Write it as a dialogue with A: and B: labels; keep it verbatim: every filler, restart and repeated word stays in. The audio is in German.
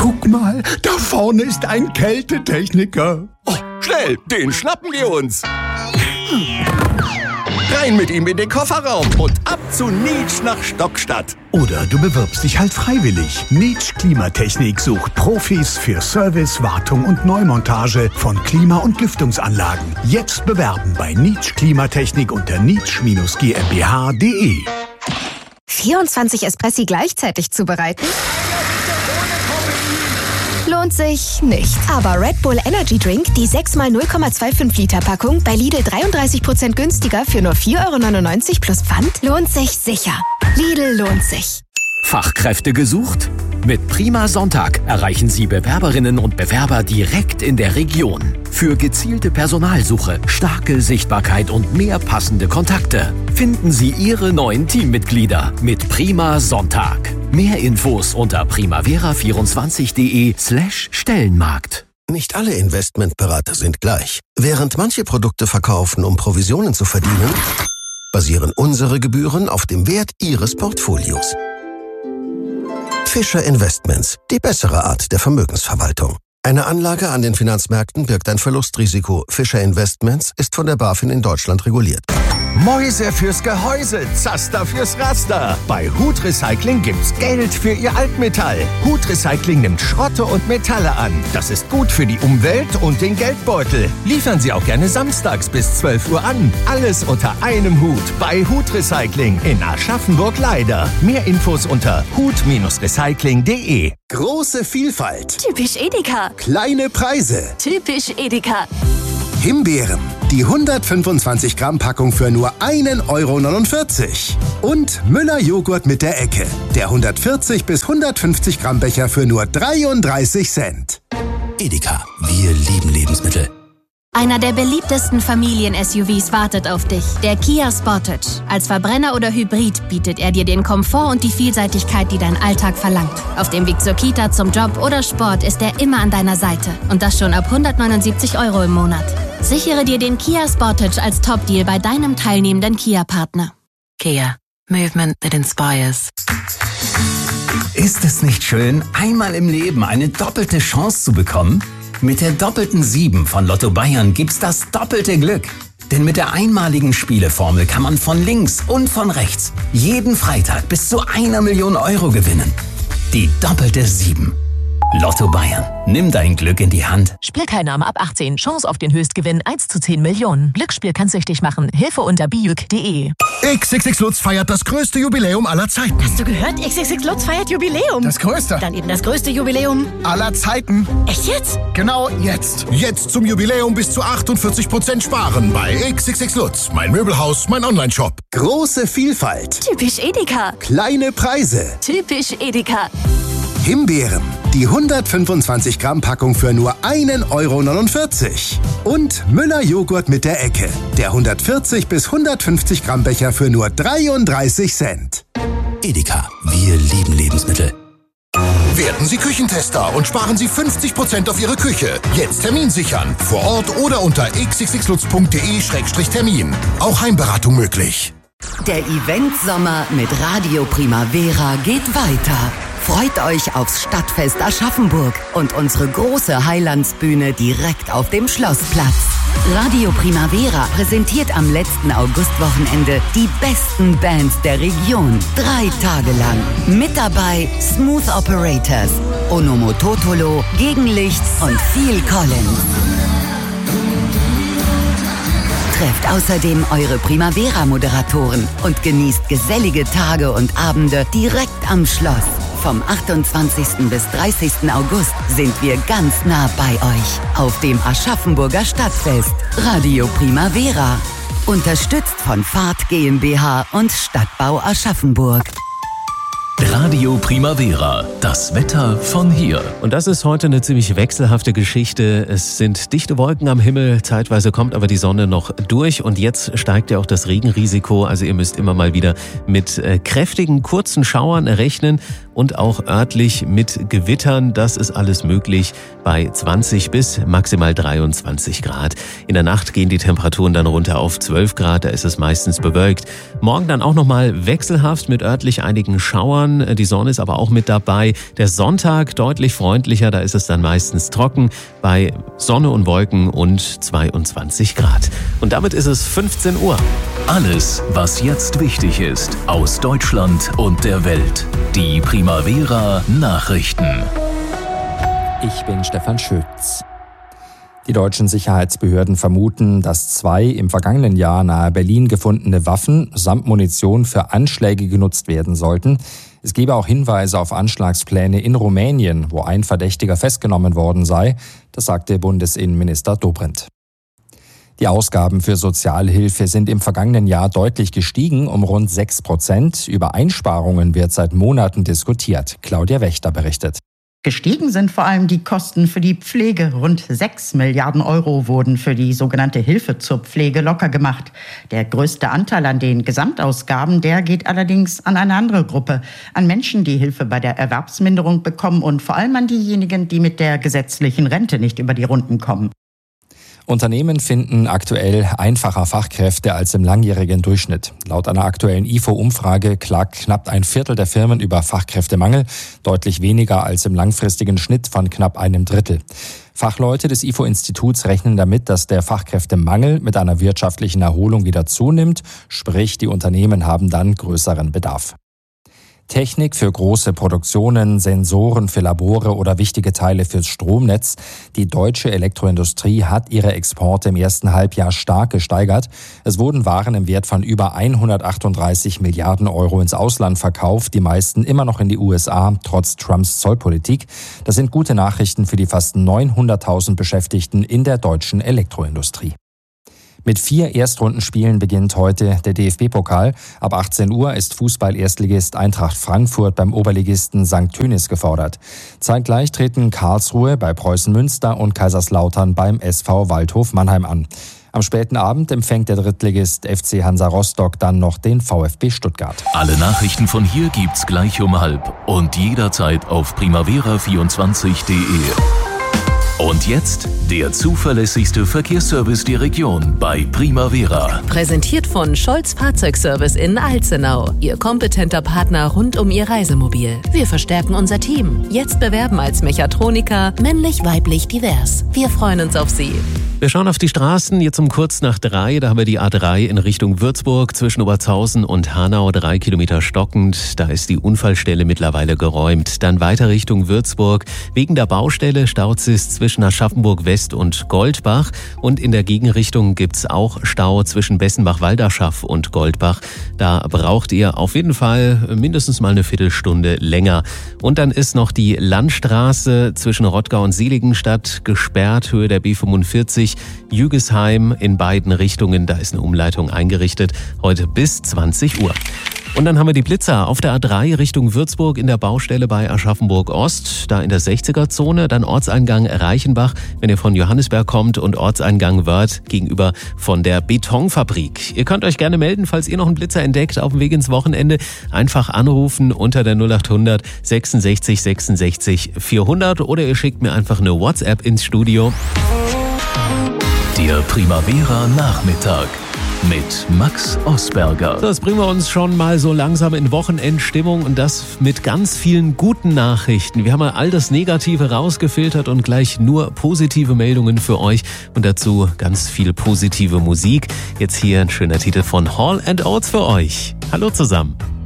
A: Guck mal, da vorne ist ein Kältetechniker.
B: Oh, schnell, den schnappen wir uns. Rein mit ihm in den Kofferraum und ab zu Nitsch nach Stockstadt.
A: Oder du bewirbst dich halt freiwillig. Nitsch Klimatechnik sucht Profis für Service, Wartung und Neumontage von Klima- und Lüftungsanlagen. Jetzt bewerben bei Nitsch Klimatechnik unter nitsch G m b h punkt d e.
C: vierundzwanzig Espressi gleichzeitig zubereiten? Lohnt sich nicht. Aber Red Bull Energy Drink, die sechs mal null Komma fünfundzwanzig Liter Packung, bei Lidl dreiunddreißig Prozent günstiger für nur vier Euro neunundneunzig plus Pfand, lohnt sich sicher. Lidl lohnt sich.
D: Fachkräfte gesucht? Mit Prima Sonntag erreichen Sie Bewerberinnen und Bewerber direkt in der Region. Für gezielte Personalsuche, starke Sichtbarkeit und mehr passende Kontakte finden Sie Ihre neuen Teammitglieder mit Prima Sonntag. Mehr Infos unter primavera vierundzwanzig punkt de slash Stellenmarkt.
E: Nicht alle Investmentberater sind gleich. Während manche Produkte verkaufen, um Provisionen zu verdienen, basieren unsere Gebühren auf dem Wert Ihres Portfolios. Fischer Investments, die bessere Art der Vermögensverwaltung. Eine Anlage an den Finanzmärkten birgt ein Verlustrisiko. Fischer Investments ist von der BaFin in Deutschland reguliert.
B: Mäuse fürs Gehäuse, Zaster fürs Raster. Bei Hut Recycling gibt's Geld für Ihr Altmetall. Hut Recycling nimmt Schrotte und Metalle an. Das ist gut für die Umwelt und den Geldbeutel. Liefern Sie auch gerne samstags bis zwölf Uhr an. Alles unter einem Hut bei Hut Recycling in Aschaffenburg-Leider. Mehr Infos unter hut Recycling punkt de.
F: Große Vielfalt.
G: Typisch Edeka.
F: Kleine Preise.
G: Typisch Edeka.
F: Himbeeren. Die hundertfünfundzwanzig Gramm Packung für nur einen Euro neunundvierzig. Und Müller Joghurt mit der Ecke. Der hundertvierzig bis hundertfünfzig Gramm Becher für nur dreiunddreißig Cent.
E: Edeka, wir lieben Lebensmittel.
G: Einer der beliebtesten Familien-S U Vs wartet auf dich. Der Kia Sportage. Als Verbrenner oder Hybrid bietet er dir den Komfort und die Vielseitigkeit, die dein Alltag verlangt. Auf dem Weg zur Kita, zum Job oder Sport ist er immer an deiner Seite. Und das schon ab hundertneunundsiebzig Euro im Monat. Sichere dir den Kia Sportage als Top-Deal bei deinem teilnehmenden Kia-Partner.
H: Kia. Movement that inspires.
I: Ist es nicht schön, einmal im Leben eine doppelte Chance zu bekommen? Mit der doppelten sieben von Lotto Bayern gibt's das doppelte Glück. Denn mit der einmaligen Spieleformel kann man von links und von rechts jeden Freitag bis zu einer Million Euro gewinnen. Die doppelte sieben. Lotto Bayern. Nimm dein Glück in die Hand.
J: Spielteilnahme ab achtzehn. Chance auf den Höchstgewinn eins zu zehn Millionen. Glücksspiel kann süchtig machen. Hilfe unter bijuk punkt de.
K: X X X Lutz feiert das größte Jubiläum aller Zeiten.
L: Hast du gehört? X X X Lutz feiert Jubiläum.
K: Das größte.
L: Dann eben das größte Jubiläum
K: aller Zeiten.
L: Echt jetzt?
K: Genau jetzt. Jetzt zum Jubiläum bis zu achtundvierzig Prozent sparen bei X X X Lutz. Mein Möbelhaus, mein Online-Shop.
F: Große Vielfalt.
G: Typisch Edeka.
F: Kleine Preise.
G: Typisch Edeka.
F: Himbeeren. Die hundertfünfundzwanzig Gramm Packung für nur einen Euro neunundvierzig. Und Müller Joghurt mit der Ecke. Der hundertvierzig bis hundertfünfzig Gramm Becher für nur dreiunddreißig Cent.
E: Edeka, wir lieben Lebensmittel.
K: Werden Sie Küchentester und sparen Sie fünfzig Prozent auf Ihre Küche. Jetzt Termin sichern. Vor Ort oder unter x x x lutz punkt de Schrägstrich Termin. Auch Heimberatung möglich.
M: Der Event-Sommer mit Radio Primavera geht weiter. Freut euch aufs Stadtfest Aschaffenburg und unsere große Highlandsbühne direkt auf dem Schlossplatz. Radio Primavera präsentiert am letzten Augustwochenende die besten Bands der Region. Drei Tage lang. Mit dabei Smooth Operators, Onomototolo, Gegenlicht und Phil Collins. Trefft außerdem eure Primavera-Moderatoren und genießt gesellige Tage und Abende direkt am Schloss. Vom achtundzwanzigsten bis dreißigsten August sind wir ganz nah bei euch auf dem Aschaffenburger Stadtfest. Radio Primavera. Unterstützt von Fahrt GmbH und Stadtbau Aschaffenburg.
N: Radio Primavera, das Wetter von hier.
O: Und das ist heute eine ziemlich wechselhafte Geschichte. Es sind dichte Wolken am Himmel, zeitweise kommt aber die Sonne noch durch und jetzt steigt ja auch das Regenrisiko. Also ihr müsst immer mal wieder mit äh, kräftigen, kurzen Schauern rechnen. und auch örtlich mit Gewittern. Das ist alles möglich bei zwanzig bis maximal dreiundzwanzig Grad. In der Nacht gehen die Temperaturen dann runter auf zwölf Grad, da ist es meistens bewölkt. Morgen dann auch nochmal wechselhaft mit örtlich einigen Schauern. Die Sonne ist aber auch mit dabei. Der Sonntag deutlich freundlicher, da ist es dann meistens trocken bei Sonne und Wolken und zweiundzwanzig Grad. Und damit ist es fünfzehn Uhr.
N: Alles, was jetzt wichtig ist, aus Deutschland und der Welt. Die Primavera Nachrichten.
P: Ich bin Stefan Schütz. Die deutschen Sicherheitsbehörden vermuten, dass zwei im vergangenen Jahr nahe Berlin gefundene Waffen samt Munition für Anschläge genutzt werden sollten. Es gebe auch Hinweise auf Anschlagspläne in Rumänien, wo ein Verdächtiger festgenommen worden sei. Das sagte Bundesinnenminister Dobrindt. Die Ausgaben für Sozialhilfe sind im vergangenen Jahr deutlich gestiegen, um rund sechs Prozent. Über Einsparungen wird seit Monaten diskutiert. Claudia Wächter berichtet.
Q: Gestiegen sind vor allem die Kosten für die Pflege. Rund sechs Milliarden Euro wurden für die sogenannte Hilfe zur Pflege locker gemacht. Der größte Anteil an den Gesamtausgaben, der geht allerdings an eine andere Gruppe. An Menschen, die Hilfe bei der Erwerbsminderung bekommen und vor allem an diejenigen, die mit der gesetzlichen Rente nicht über die Runden kommen.
P: Unternehmen finden aktuell einfacher Fachkräfte als im langjährigen Durchschnitt. Laut einer aktuellen I F O-Umfrage klagt knapp ein Viertel der Firmen über Fachkräftemangel, deutlich weniger als im langfristigen Schnitt von knapp einem Drittel. Fachleute des I F O-Instituts rechnen damit, dass der Fachkräftemangel mit einer wirtschaftlichen Erholung wieder zunimmt, sprich die Unternehmen haben dann größeren Bedarf. Technik für große Produktionen, Sensoren für Labore oder wichtige Teile fürs Stromnetz. Die deutsche Elektroindustrie hat ihre Exporte im ersten Halbjahr stark gesteigert. Es wurden Waren im Wert von über hundertachtunddreißig Milliarden Euro ins Ausland verkauft, die meisten immer noch in die U S A, trotz Trumps Zollpolitik. Das sind gute Nachrichten für die fast neunhunderttausend Beschäftigten in der deutschen Elektroindustrie. Mit vier Erstrundenspielen beginnt heute der D F B-Pokal. Ab achtzehn Uhr ist Fußball-Erstligist Eintracht Frankfurt beim Oberligisten Sankt Tönis gefordert. Zeitgleich treten Karlsruhe bei Preußen Münster und Kaiserslautern beim S V Waldhof Mannheim an. Am späten Abend empfängt der Drittligist F C Hansa Rostock dann noch den VfB Stuttgart.
N: Alle Nachrichten von hier gibt's gleich um halb und jederzeit auf primavera vierundzwanzig punkt de. Und jetzt der zuverlässigste Verkehrsservice der Region bei Primavera.
R: Präsentiert von Scholz Fahrzeugservice in Alzenau. Ihr kompetenter Partner rund um Ihr Reisemobil. Wir verstärken unser Team. Jetzt bewerben als Mechatroniker, männlich, weiblich, divers. Wir freuen uns auf Sie.
O: Wir schauen auf die Straßen, jetzt um kurz nach drei. Da haben wir die A drei in Richtung Würzburg zwischen Obertshausen und Hanau, drei Kilometer stockend. Da ist die Unfallstelle mittlerweile geräumt. Dann weiter Richtung Würzburg. Wegen der Baustelle staut es zwischen Aschaffenburg West und Goldbach. Und in der Gegenrichtung gibt's auch Stau zwischen Bessenbach-Walderschaff und Goldbach. Da braucht ihr auf jeden Fall mindestens mal eine Viertelstunde länger. Und dann ist noch die Landstraße zwischen Rottgau und Seligenstadt gesperrt, Höhe der B fünfundvierzig. Jügesheim in beiden Richtungen, da ist eine Umleitung eingerichtet, heute bis zwanzig Uhr. Und dann haben wir die Blitzer auf der A drei Richtung Würzburg in der Baustelle bei Aschaffenburg Ost, da in der sechziger-Zone, dann Ortseingang Reichenbach, wenn ihr von Johannisberg kommt, und Ortseingang Wörth gegenüber von der Betonfabrik. Ihr könnt euch gerne melden, falls ihr noch einen Blitzer entdeckt auf dem Weg ins Wochenende. Einfach anrufen unter der null achthundert sechsundsechzig sechsundsechzig vierhundert oder ihr schickt mir einfach eine WhatsApp ins Studio.
N: Der Primavera Nachmittag mit Max Osberger.
O: Das bringen wir uns schon mal so langsam in Wochenendstimmung und das mit ganz vielen guten Nachrichten. Wir haben mal all das Negative rausgefiltert und gleich nur positive Meldungen für euch und dazu ganz viel positive Musik. Jetzt hier ein schöner Titel von Hall and Oates für euch. Hallo zusammen.